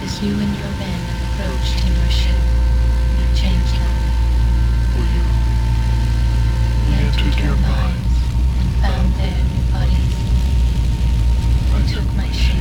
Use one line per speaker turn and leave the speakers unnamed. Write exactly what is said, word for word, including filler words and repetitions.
As you and your men approached in your ship, you changed them.
For you,
We
we
entered
entered
your
your
minds
minds.
and found there your bodies.
I
You took my ship